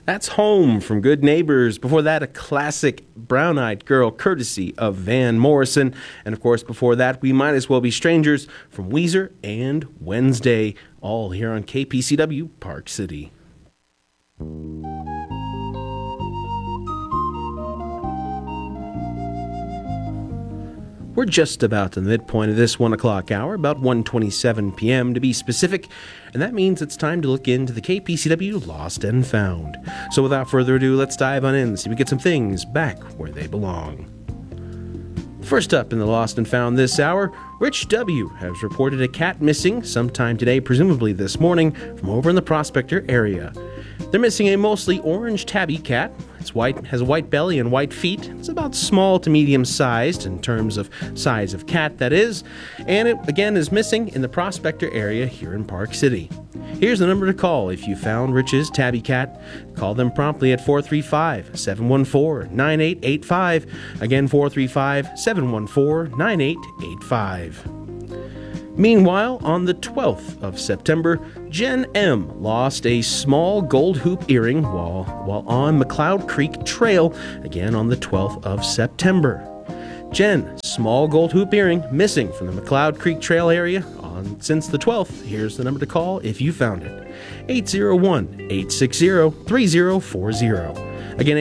That's Home from Good Neighbors. Before that, a classic Brown-Eyed Girl courtesy of Van Morrison. And of course, before that, We Might As Well Be Strangers from Weezer and Wednesday, all here on KPCW Park City. We're just about to the midpoint of this 1 o'clock hour, about 1:27 p.m. to be specific, and that means it's time to look into the KPCW Lost and Found. So without further ado, let's dive on in and see if we get some things back where they belong. First up in the Lost and Found this hour, Rich W. has reported a cat missing sometime today, presumably this morning, from over in the Prospector area. They're missing a mostly orange tabby cat. It's white, has a white belly and white feet. It's about small to medium sized in terms of size of cat, that is. And it, again, is missing in the Prospector area here in Park City. Here's the number to call if you found Rich's tabby cat. Call them promptly at 435-714-9885. Again, 435-714-9885. Meanwhile, on the 12th of September, Jen M. lost a small gold hoop earring while on McLeod Creek Trail, again on the 12th of September. Jen, small gold hoop earring missing from the McLeod Creek Trail area since the 12th. Here's the number to call if you found it. 801-860-3040. Again,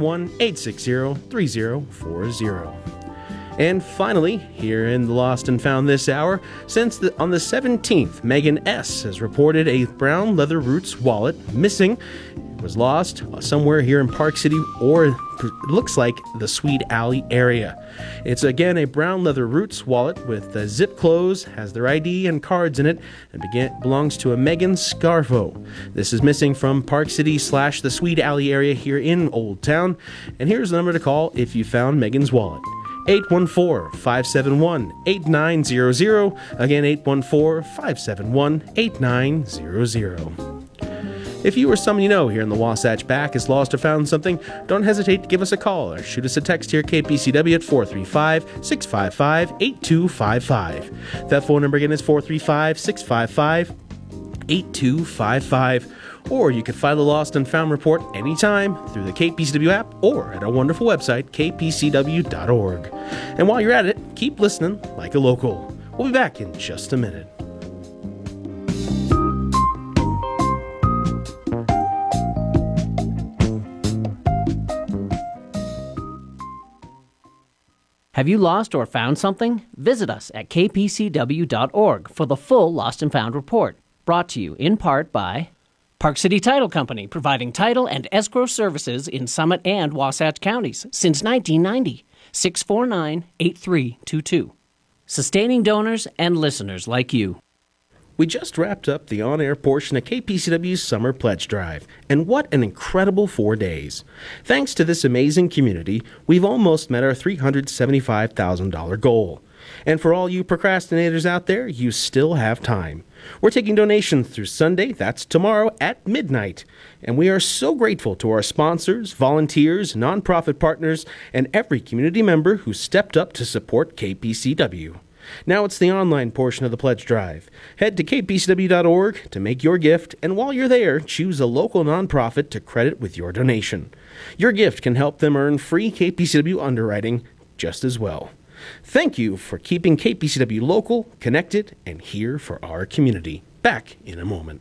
801-860-3040. And finally, here in the Lost and Found this hour, on the 17th, Megan S. has reported a brown leather roots wallet missing. It was lost somewhere here in Park City, or it looks like the Sweet Alley area. It's again a brown leather roots wallet with the zip close, has their ID and cards in it, and belongs to a Megan Scarfo. This is missing from Park City / the Sweet Alley area here in Old Town. And here's the number to call if you found Megan's wallet. 814-571-8900. Again, 814-571-8900. If you or someone you know here in the Wasatch Back has lost or found something, don't hesitate to give us a call or shoot us a text here at KPCW at 435-655-8255. That phone number again is 435-655-8255. Or you can file the Lost and Found report anytime through the KPCW app or at our wonderful website, kpcw.org. And while you're at it, keep listening like a local. We'll be back in just a minute. Have you lost or found something? Visit us at kpcw.org for the full Lost and Found report. Brought to you in part by Park City Title Company, providing title and escrow services in Summit and Wasatch counties since 1990. 649-8322. Sustaining donors and listeners like you. We just wrapped up the on-air portion of KPCW's Summer Pledge Drive, and what an incredible 4 days. Thanks to this amazing community, we've almost met our $375,000 goal. And for all you procrastinators out there, you still have time. We're taking donations through Sunday, that's tomorrow, at midnight. And we are so grateful to our sponsors, volunteers, nonprofit partners, and every community member who stepped up to support KPCW. Now it's the online portion of the pledge drive. Head to kpcw.org to make your gift, and while you're there, choose a local nonprofit to credit with your donation. Your gift can help them earn free KPCW underwriting just as well. Thank you for keeping KPCW local, connected, and here for our community. Back in a moment.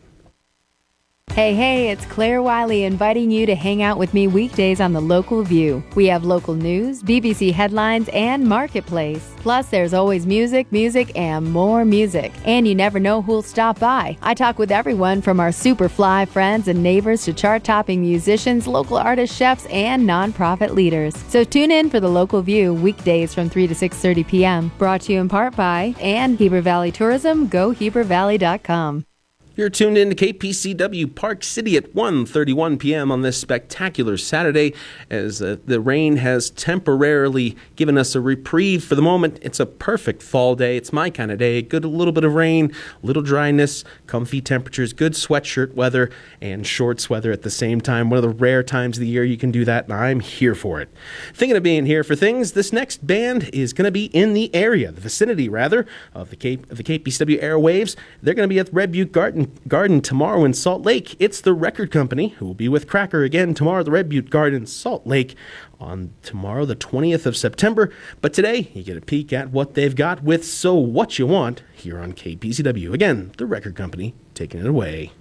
Hey, it's Claire Wiley inviting you to hang out with me weekdays on The Local View. We have local news, BBC headlines, and Marketplace. Plus, there's always music, and more music. And you never know who'll stop by. I talk with everyone from our super fly friends and neighbors to chart-topping musicians, local artists, chefs, and nonprofit leaders. So tune in for The Local View weekdays from 3 to 6:30 p.m. Brought to you in part by Heber Valley Tourism, GoHeberValley.com. You're tuned in to KPCW Park City at 1:31 p.m. on this spectacular Saturday as the rain has temporarily given us a reprieve for the moment. It's a perfect fall day. It's my kind of day. Good, a little bit of rain, little dryness, comfy temperatures, good sweatshirt weather, and shorts weather at the same time. One of the rare times of the year you can do that, and I'm here for it. Thinking of being here for things, this next band is going to be in the area, the vicinity rather, of the KPCW airwaves. They're going to be at Red Butte Garden Garden tomorrow in Salt Lake. It's the Record Company, who will be with Cracker again tomorrow at the Red Butte Garden, Salt Lake, on tomorrow, the 20th of September. But today, you get a peek at what they've got with So What You Want here on KPCW. Again, the Record Company taking it away.